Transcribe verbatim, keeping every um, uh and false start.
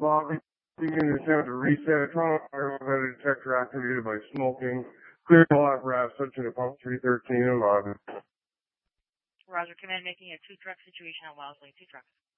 Logging in an attempt to reset Toronto Fire Weather Detector activated by smoking. Clear all apparatus touching to pump three thirteen and logging. Roger, command making a two-truck situation on Wellesley. Two trucks.